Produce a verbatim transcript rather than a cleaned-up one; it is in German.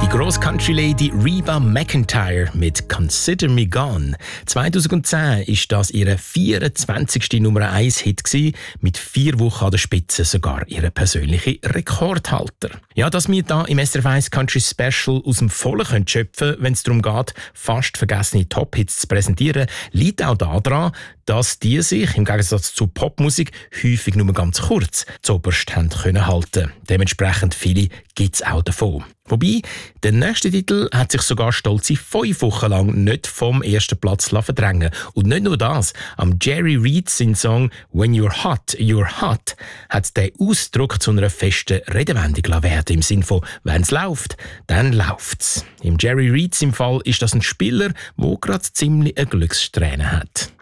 Die Gross Country Lady Reba McEntire mit «Consider Me Gone». zwanzig zehn war das ihr vierundzwanzigster Nummer eins Hit gewesen, mit vier Wochen an der Spitze sogar ihr persönlicher Rekordhalter. Ja, dass wir da im S R F eins Country Special aus dem Vollen können schöpfen, wenn es darum geht, fast vergessene Top-Hits zu präsentieren, liegt auch daran, dass die sich im Gegensatz zu Popmusik häufig nur ganz kurz zuoberst haben können halten. Dementsprechend viele gibt es auch davon. Wobei, der nächste Titel hat sich sogar stolze fünf Wochen lang nicht vom ersten Platz verdrängen. Und nicht nur das, am Jerry Reed sein Song «When You're Hot, You're Hot» hat der Ausdruck zu einer festen Redewendung werden im Sinn von «Wenn's läuft, dann läuft's». Im Jerry Reed im Fall ist das ein Spieler, der gerade ziemlich eine Glückssträhne hat.